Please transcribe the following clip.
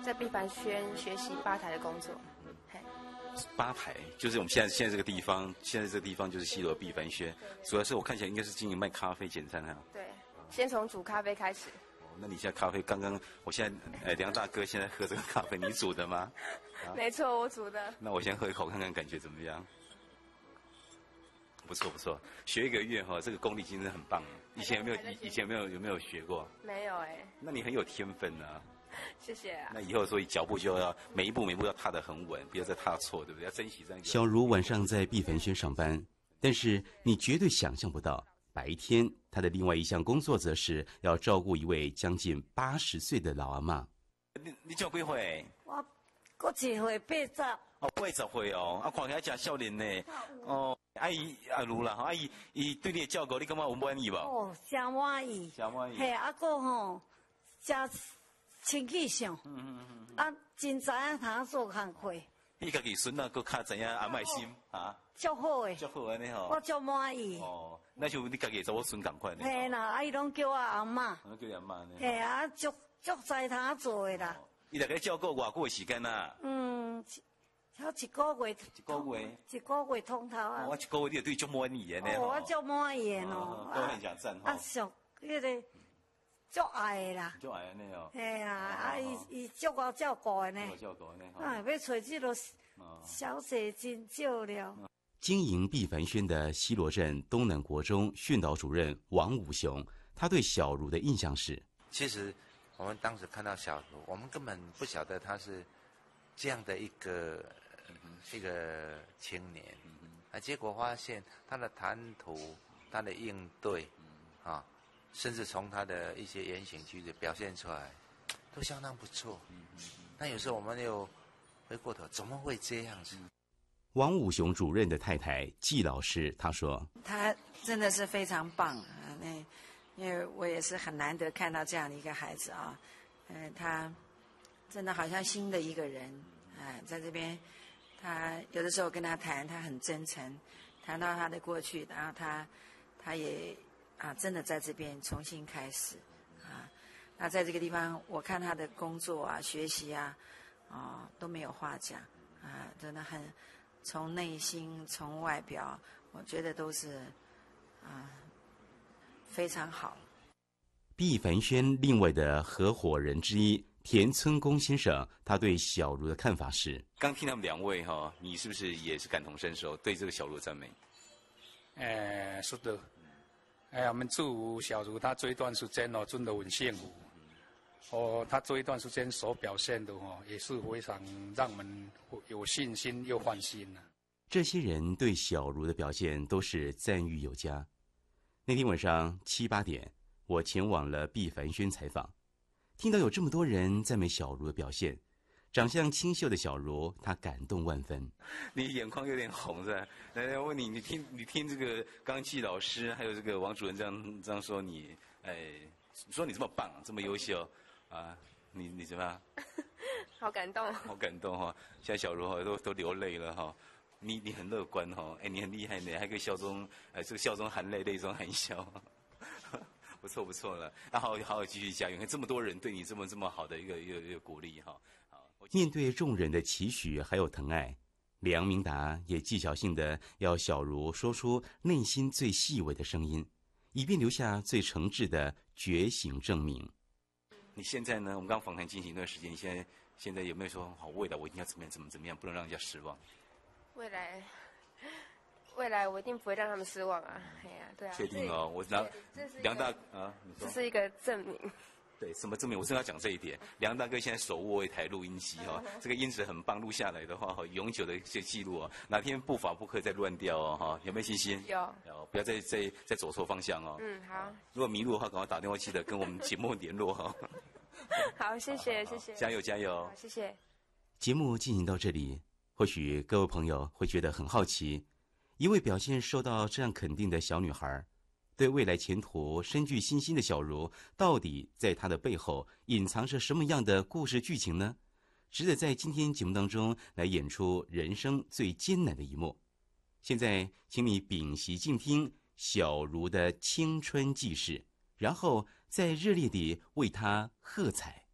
在毕凡轩学习吧台的工作。 吧台就是我们现在这个地方，现在这个地方就是西罗毕凡轩，主要是我看起来应该是经营卖咖啡简餐啊。 对，先从煮咖啡开始。 那你现在咖啡刚刚，我现在梁大哥现在喝这个咖啡，你煮的吗？ 没错，我煮的。 那我先喝一口看看感觉怎么样？不错不错，学1个月哈，这个功力真的很棒。以前有没有学过？ 没有哎。 那你很有天分啊。 谢谢啊。 那以后所以脚步就要每一步要踏得很稳，不要再踏错，对不对？要珍惜这样。 小茹晚上在毕凡轩上班，但是你绝对想象不到，白天她的另外一项工作则是要照顾一位将近80岁的老阿嬷。 你照几岁？ 我过一岁80。 哦，80岁哦，看起来真少年呢。哦，阿茹啦，伊对你的照顾，你感觉有满意无？ 哦，真满意。 真满意。 嘿，个吼，真清气上。真知影通做工课。 伊家己孙啊，佫较知影阿嬷心啊。 足好诶。 足好安尼吼。 我足满意。 哦，那就你家己查某孙共款呢。 嘿啦，伊拢叫我阿嬷。 叫你阿嬷呢。 嘿足知通做诶啦。 伊大概照顾偌久诶时间啊？ 超1个月。1个月通透啊！ 我1个月你就对足满意诶呢。 我足满意诶咯。 都很讲赞吼。 上迄个足爱诶啦。 足爱安尼哦。 嘿啊，伊足我照顾诶呢。 照顾呢。 要找这个小姐真少了。 经营毕凡轩的西罗镇东南国中训导主任王武雄，他对小茹的印象是： 其实我们当时看到小茹，我们根本不晓得她是这样的一个青年，结果发现她的谈吐、她的应对，甚至从她的一些言行举止表现出来，都相当不错。那有时候我们又回过头，怎么会这样子？ 王武雄主任的太太季老师她说：“ 他真的是非常棒啊！因为我也是很难得看到这样的一个孩子啊，他真的好像新的一个人在这边，他有的时候跟他谈，他很真诚，谈到他的过去，然后他也真的在这边重新开始那在这个地方，我看他的工作学习都没有话讲真的很从内心从外表，我觉得都是非常好。 毕凡轩另外的合伙人之一田村公先生，他对小茹的看法是： 刚听他们2位你是不是也是感同身受，对这个小茹赞美？ 是的。我们祝小茹她这一段时间真的很幸福。她这一段时间所表现的也是非常让我们有信心又放心这些人对小茹的表现都是赞誉有加。那天晚上7、8点，我前往了毕凡轩采访，听到有这么多人赞美小茹的表现，长相清秀的小茹，她感动万分。 你眼眶有点红是吧？来问你，你听这个刚季老师还有这个王主任这样说你，说你这么棒，这么优秀你怎么样？ 好感动。 好感动现在小茹都流泪了你很乐观你很厉害呢，还可以笑中这个笑中含泪，泪中含笑。不错了，那好继续加油！看这么多人对你这么好的一个鼓励好。 面对众人的期许还有疼爱，梁明达也技巧性的要小茹说出内心最细微的声音，以便留下最诚挚的觉醒证明。 你现在呢？我们刚访谈进行一段时间，你现在有没有说好未来我一定要怎么样，不能让人家失望？ 未来我一定不会让他们失望对啊。 确定我梁大你说这是一个证明。 对，什么证明？我正要讲这一点。梁大哥现在手握一台录音机这个音质很棒，录下来的话永久的一些记录哪天不法不可以再乱掉有没有信心？ 有， 不要再走错方向好。 如果迷路的话，赶快打电话，记得跟我们节目联络好，谢谢， 加油！ 谢谢。 节目进行到这里，或许各位朋友会觉得很好奇，一位表现受到这样肯定的小女孩，对未来前途深具信心的小茹，到底在她的背后隐藏着什么样的故事剧情呢？值得在今天节目当中来演出人生最艰难的一幕。现在，请你屏息静听小茹的青春记事，然后再热烈地为她喝彩。